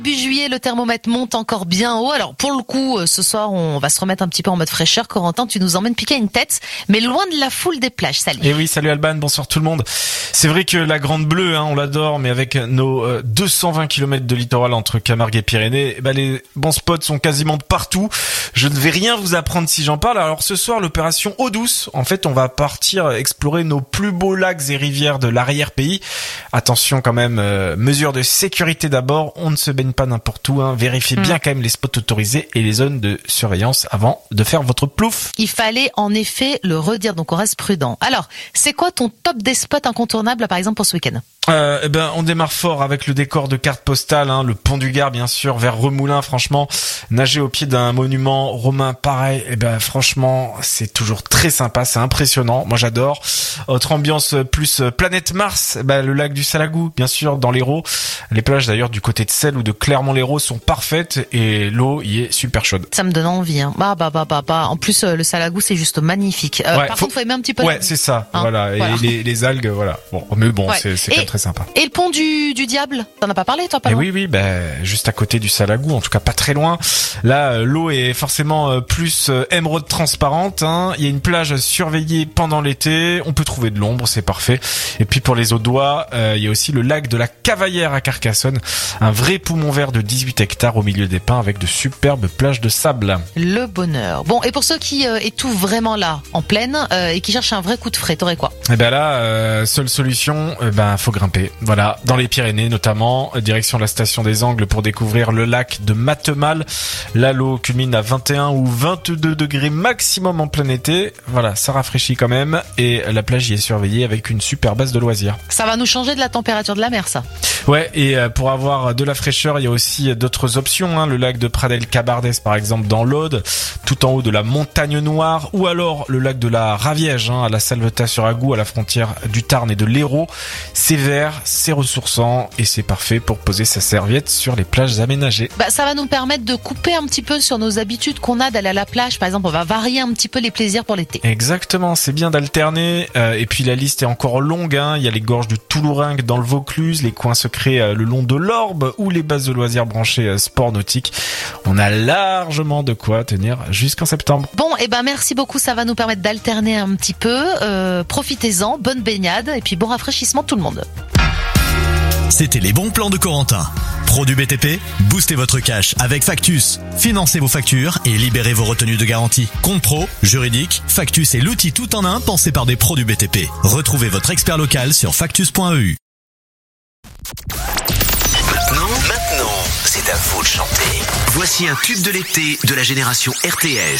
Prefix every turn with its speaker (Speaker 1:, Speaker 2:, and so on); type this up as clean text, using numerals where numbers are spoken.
Speaker 1: Début juillet, le thermomètre monte encore bien haut. Alors pour le coup, ce soir, on va se remettre un petit peu en mode fraîcheur. Corentin, tu nous emmènes piquer une tête, mais loin de la foule des plages. Salut.
Speaker 2: Et oui, salut Alban, bonsoir tout le monde. C'est vrai que la Grande Bleue, on l'adore, mais avec nos 220 km de littoral entre Camargue et Pyrénées, les bons spots sont quasiment partout. Je ne vais rien vous apprendre si j'en parle. Alors ce soir, l'opération Eau douce. En fait, on va partir explorer nos plus beaux lacs et rivières de l'arrière-pays. Attention quand même, mesure de sécurité d'abord. On ne se baigne pas n'importe où. Vérifiez bien quand même les spots autorisés et les zones de surveillance avant de faire votre plouf.
Speaker 1: Il fallait en effet le redire, donc on reste prudent. Alors, c'est quoi ton top des spots incontournables, par exemple, pour ce week-end ?
Speaker 2: On démarre fort avec le décor de carte postale, le pont du Gard bien sûr, vers Remoulins. Franchement, nager au pied d'un monument romain pareil, franchement, c'est toujours très sympa, c'est impressionnant. Moi j'adore. Autre ambiance plus planète Mars, le lac du Salagou, bien sûr, dans l'Hérault. Les plages d'ailleurs du côté de Celles ou de Clermont-Lérault sont parfaites et l'eau y est super chaude.
Speaker 1: Ça me donne envie. En plus, le Salagou c'est juste magnifique. Par contre, faut aimer un petit peu.
Speaker 2: Ouais, c'est ça. Voilà. Et les algues, voilà. Bon, mais bon, ouais. C'est quand même très sympa.
Speaker 1: Et le pont du Diable, t'en as pas parlé toi, pas loin ?
Speaker 2: Oui, juste à côté du Salagou, en tout cas pas très loin. Là, l'eau est forcément plus émeraude transparente. Il y a une plage surveillée pendant l'été. On peut trouver de l'ombre, c'est parfait. Et puis pour les Audois, il y a aussi le lac de la Cavaillère à Carcassonne, un vrai poumon vert de 18 hectares au milieu des pins avec de superbes plages de sable.
Speaker 1: Le bonheur. Bon, et pour ceux qui étouffent vraiment là, en pleine, et qui cherchent un vrai coup de frais, t'aurais quoi ?
Speaker 2: Seule solution, faut grimper. Voilà, dans les Pyrénées notamment, direction la station des Angles pour découvrir le lac de Matemal. Là, l'eau culmine à 21 ou 22 degrés maximum en plein été. Voilà, ça rafraîchit quand même et la plage y est surveillée avec une super base de loisirs.
Speaker 1: Ça va nous changer de la température de la mer, ça.
Speaker 2: Ouais, et pour avoir de la fraîcheur, il y a aussi d'autres options. Le lac de Pradelles-Cabardès, par exemple, dans l'Aude, tout en haut de la Montagne Noire, ou alors le lac de la Raviège, à la Salvetat-sur-Agou, à la frontière du Tarn et de l'Hérault. C'est vert, c'est ressourçant et c'est parfait pour poser sa serviette sur les plages aménagées.
Speaker 1: Ça va nous permettre de couper un petit peu sur nos habitudes qu'on a d'aller à la plage. Par exemple, on va varier un petit peu les plaisirs pour l'été.
Speaker 2: Exactement, c'est bien d'alterner. Et puis la liste est encore longue. Il y a les gorges du Toulouringue dans le Vaucluse, les coins secrets le long de l'Orbe ou les bases de loisirs branchées sport nautique. On a largement de quoi tenir jusqu'en septembre.
Speaker 1: Bon, merci beaucoup. Ça va nous permettre d'alterner un petit peu. Profitez-en, bonne baignade et puis bon rafraîchissement tout le monde.
Speaker 3: C'était les bons plans de Corentin. Pro du BTP, boostez votre cash avec Factus. Financez vos factures et libérez vos retenues de garantie. Compte pro, juridique, Factus est l'outil tout en un pensé par des pros du BTP. Retrouvez votre expert local sur factus.eu.
Speaker 4: Maintenant, c'est à vous de chanter. Voici un tube de l'été de la génération RTS.